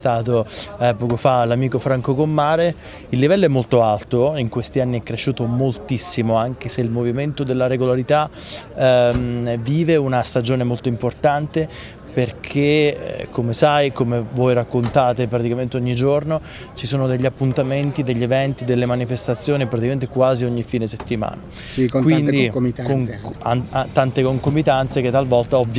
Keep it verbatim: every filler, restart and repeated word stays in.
Stato eh, poco fa l'amico Franco Commare. Il livello è molto alto, in questi anni è cresciuto moltissimo, anche se il movimento della regolarità ehm, vive una stagione molto importante, perché eh, come sai, come voi raccontate praticamente ogni giorno, ci sono degli appuntamenti, degli eventi, delle manifestazioni praticamente quasi ogni fine settimana. Sì, con Quindi tante concomitanze. con, an, tante concomitanze che talvolta ovviamente